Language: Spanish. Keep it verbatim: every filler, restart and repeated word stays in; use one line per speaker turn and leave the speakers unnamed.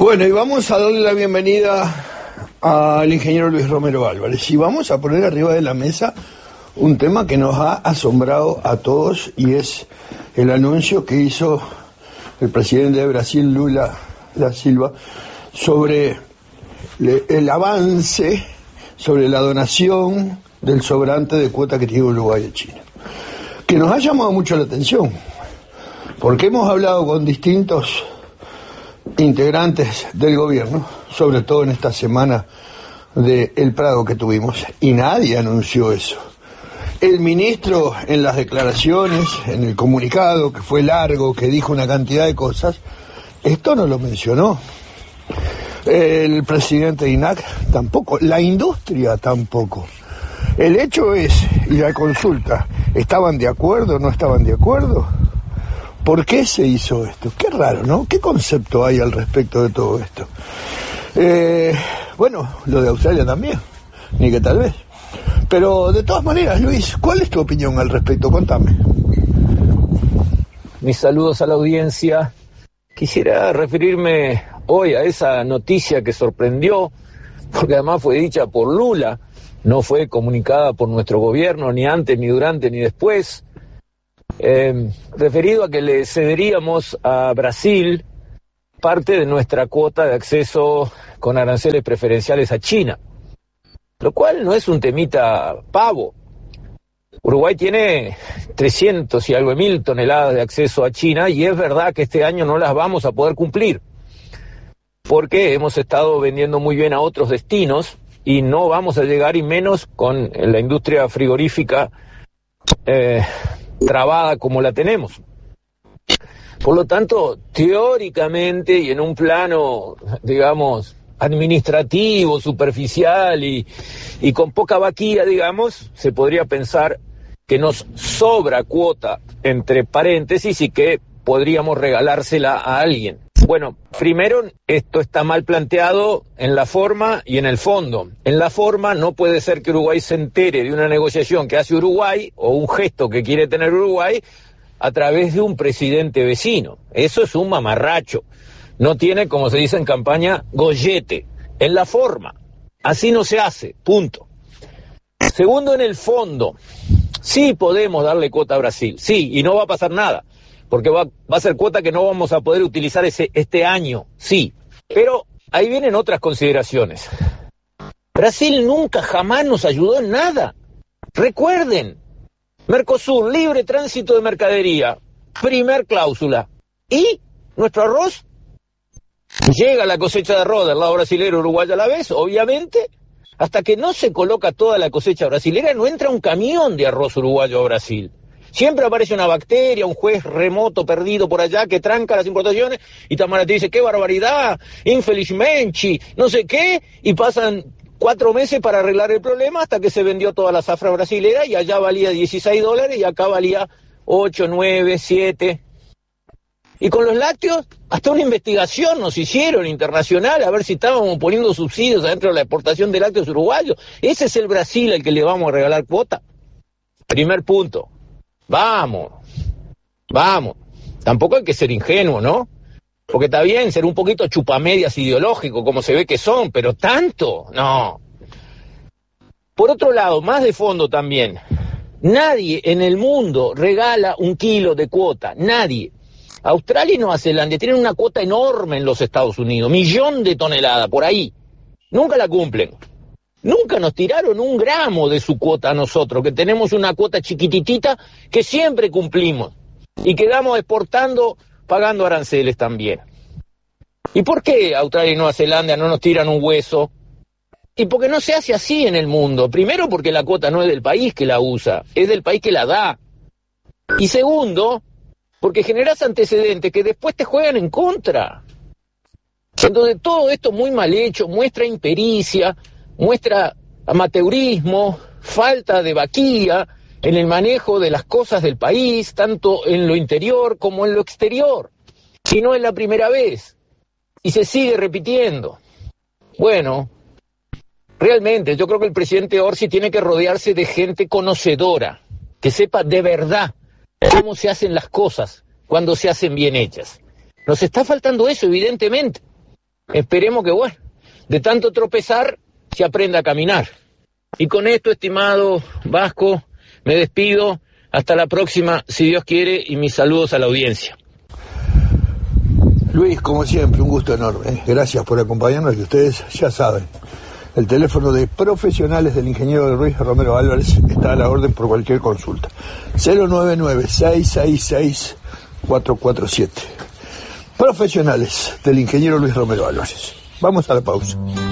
Bueno, y vamos a darle la bienvenida al ingeniero Luis Romero Álvarez y vamos a poner arriba de la mesa un tema que nos ha asombrado a todos y es el anuncio que hizo el presidente de Brasil, Lula da Silva, sobre el avance, sobre la donación del sobrante de cuota que tiene Uruguay a China, que nos ha llamado mucho la atención, porque hemos hablado con distintos integrantes del gobierno, sobre todo en esta semana de El Prado que tuvimos, y nadie anunció eso. El ministro, en las declaraciones, en el comunicado, que fue largo, que dijo una cantidad de cosas, esto no lo mencionó. El presidente de I N A C tampoco, la industria tampoco. El hecho es, y la consulta, ¿estaban de acuerdo o no estaban de acuerdo? ¿Por qué se hizo esto? Qué raro, ¿no? ¿Qué concepto hay al respecto de todo esto? Eh, bueno, lo de Australia también, ni que tal vez. Pero de todas maneras, Luis, ¿cuál es tu opinión al respecto? Contame.
Mis saludos a la audiencia. Quisiera referirme hoy a esa noticia que sorprendió, porque además fue dicha por Lula, no fue comunicada por nuestro gobierno, ni antes, ni durante, ni después. Eh, referido a que le cederíamos a Brasil parte de nuestra cuota de acceso con aranceles preferenciales a China, lo cual no es un temita pavo. Uruguay tiene trescientos y algo mil toneladas de acceso a China y es verdad que este año no las vamos a poder cumplir porque hemos estado vendiendo muy bien a otros destinos y no vamos a llegar, y menos con la industria frigorífica eh, trabada como la tenemos. Por lo tanto, teóricamente y en un plano, digamos, administrativo, superficial y, y con poca vaquía, digamos, se podría pensar que nos sobra cuota, entre paréntesis, y que podríamos regalársela a alguien. Bueno, primero, esto está mal planteado en la forma y en el fondo. En la forma, no puede ser que Uruguay se entere de una negociación que hace Uruguay o un gesto que quiere tener Uruguay a través de un presidente vecino. Eso es un mamarracho. No tiene, como se dice en campaña, gollete. En la forma. Así no se hace. Punto. Segundo, en el fondo. Sí podemos darle cuota a Brasil. Sí, y no va a pasar nada. Porque va, va a ser cuota que no vamos a poder utilizar ese, este año, sí. Pero ahí vienen otras consideraciones. Brasil nunca jamás nos ayudó en nada. Recuerden, Mercosur, libre tránsito de mercadería, primer cláusula. ¿Y nuestro arroz? Llega la cosecha de arroz del lado brasilero, Uruguay a la vez, obviamente. Hasta que no se coloca toda la cosecha brasilera, no entra un camión de arroz uruguayo a Brasil. Siempre aparece una bacteria, un juez remoto perdido por allá que tranca las importaciones y Tamara te dice, qué barbaridad, infelizmente, no sé qué, y pasan cuatro meses para arreglar el problema hasta que se vendió toda la zafra brasilera y allá valía dieciséis dólares y acá valía ocho, nueve, siete. Y con los lácteos, hasta una investigación nos hicieron internacional a ver si estábamos poniendo subsidios adentro de la exportación de lácteos uruguayos. Ese es el Brasil al que le vamos a regalar cuota. Primer punto. Vamos, vamos. Tampoco hay que ser ingenuo, ¿no? Porque está bien ser un poquito chupamedias ideológico, como se ve que son, pero tanto, no. Por otro lado, más de fondo también, nadie en el mundo regala un kilo de cuota, nadie. Australia y Nueva Zelanda tienen una cuota enorme en los Estados Unidos, millón de toneladas, por ahí. Nunca la cumplen. Nunca nos tiraron un gramo de su cuota a nosotros, que tenemos una cuota chiquititita que siempre cumplimos y quedamos exportando pagando aranceles también. ¿Y por qué Australia y Nueva Zelanda no nos tiran un hueso? Y porque no se hace así en el mundo. Primero, porque la cuota no es del país que la usa, es del país que la da. Y segundo, porque generas antecedentes que después te juegan en contra. Entonces todo esto muy mal hecho, muestra impericia, muestra amateurismo, falta de vaquía en el manejo de las cosas del país, tanto en lo interior como en lo exterior. Y no es la primera vez. Y se sigue repitiendo. Bueno, realmente yo creo que el presidente Orsi tiene que rodearse de gente conocedora, que sepa de verdad cómo se hacen las cosas cuando se hacen bien hechas. Nos está faltando eso, evidentemente. Esperemos que, bueno, de tanto tropezar, se aprenda a caminar. Y con esto, estimado Vasco, me despido. Hasta la próxima, si Dios quiere, y mis saludos a la audiencia.
Luis, como siempre, un gusto enorme. Gracias por acompañarnos, y ustedes ya saben, el teléfono de profesionales del ingeniero Luis Romero Álvarez está a la orden por cualquier consulta. cero nueve nueve, seis seis seis, cuatro cuatro siete. Profesionales del ingeniero Luis Romero Álvarez. Vamos a la pausa.